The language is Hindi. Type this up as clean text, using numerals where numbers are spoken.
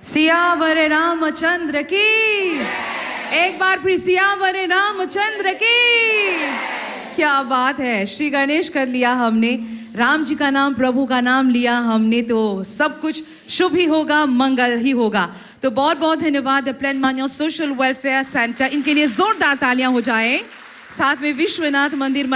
सियावर रामचंद्र की, एक बार फिर सियावर रामचंद्र की। क्या बात है, श्री गणेश कर लिया हमने, राम जी का नाम, प्रभु का नाम लिया हमने, तो सब कुछ शुभ ही होगा, मंगल ही होगा। तो बहुत बहुत धन्यवाद प्लान मान्यो सोशल वेलफेयर सेंटर, इनके लिए जोरदार तालियां हो जाए। साथ में विश्वनाथ मंदिर